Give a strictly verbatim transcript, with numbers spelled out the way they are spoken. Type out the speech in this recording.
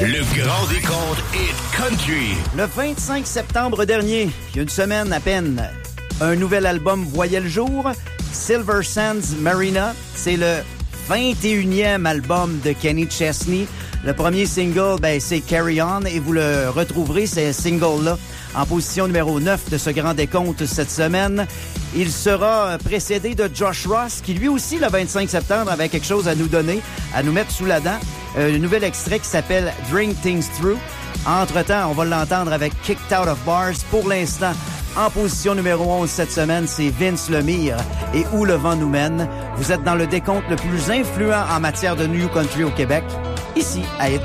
Le grand décompte Hit Country. Le vingt-cinq septembre dernier, il y a une semaine à peine, un nouvel album voyait le jour. Silver Sands Marina, c'est le vingt et unième album de Kenny Chesney. Le premier single, ben, c'est Carry On et vous le retrouverez, ce single-là, en position numéro neuf de ce grand décompte cette semaine. Il sera précédé de Josh Ross, qui lui aussi, le vingt-cinq septembre, avait quelque chose à nous donner, à nous mettre sous la dent. Un nouvel extrait qui s'appelle Drink Things Through. Entre-temps, on va l'entendre avec Kicked Out of Bars. Pour l'instant, en position numéro onze cette semaine, c'est Vince Lemire et Où le vent nous mène. Vous êtes dans le décompte le plus influent en matière de New Country au Québec, ici à Hit